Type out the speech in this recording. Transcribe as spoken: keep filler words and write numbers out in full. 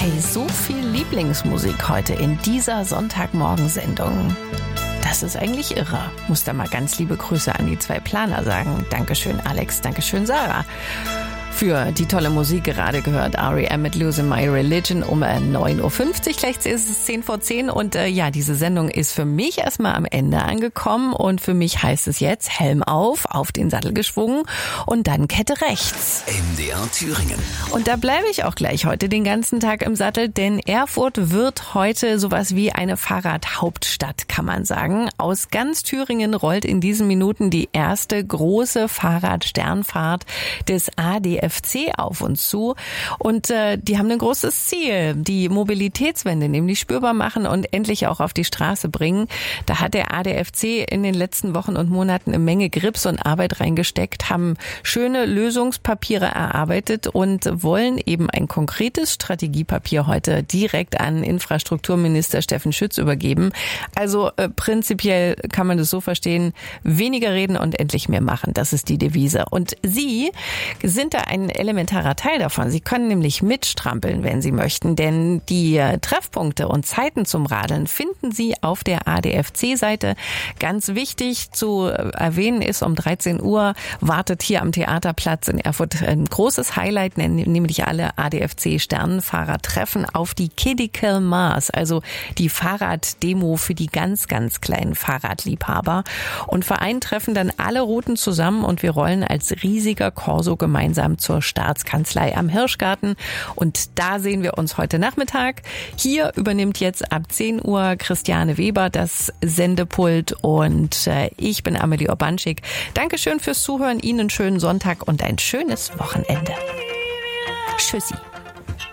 Hey, so viel Lieblingsmusik heute in dieser Sonntagmorgensendung. Das ist eigentlich irre. Muss da mal ganz liebe Grüße an die zwei Planer sagen. Dankeschön Alex, Dankeschön Sarah. Für die tolle Musik gerade gehört R E M mit Losing My Religion um neun Uhr fünfzig. Gleich ist es zehn vor zehn und äh, ja, diese Sendung ist für mich erstmal am Ende angekommen und für mich heißt es jetzt Helm auf, auf den Sattel geschwungen und dann Kette rechts. M D R Thüringen. Und da bleibe ich auch gleich heute den ganzen Tag im Sattel, denn Erfurt wird heute sowas wie eine Fahrradhauptstadt, kann man sagen. Aus ganz Thüringen rollt in diesen Minuten die erste große Fahrradsternfahrt des A D F C auf uns zu und äh, die haben ein großes Ziel, die Mobilitätswende nämlich spürbar machen und endlich auch auf die Straße bringen. Da hat der A D F C in den letzten Wochen und Monaten eine Menge Grips und Arbeit reingesteckt, haben schöne Lösungspapiere erarbeitet und wollen eben ein konkretes Strategiepapier heute direkt an Infrastrukturminister Steffen Schütz übergeben. Also äh, prinzipiell kann man das so verstehen, weniger reden und endlich mehr machen. Das ist die Devise. Und Sie sind da ein elementarer Teil davon. Sie können nämlich mitstrampeln, wenn Sie möchten, denn die Treffpunkte und Zeiten zum Radeln finden Sie auf der A D F C-Seite. Ganz wichtig zu erwähnen ist, um dreizehn Uhr wartet hier am Theaterplatz in Erfurt ein großes Highlight, nämlich alle A D F C-Sternenfahrer treffen auf die Critical Mass, also die Fahrraddemo für die ganz, ganz kleinen Fahrradliebhaber. Und Verein treffen dann alle Routen zusammen und wir rollen als riesiger Korso gemeinsam zur Staatskanzlei am Hirschgarten. Und da sehen wir uns heute Nachmittag. Hier übernimmt jetzt ab zehn Uhr Christiane Weber das Sendepult und äh, ich bin Amelie Urbanschik. Dankeschön fürs Zuhören, Ihnen einen schönen Sonntag und ein schönes Wochenende. Tschüssi.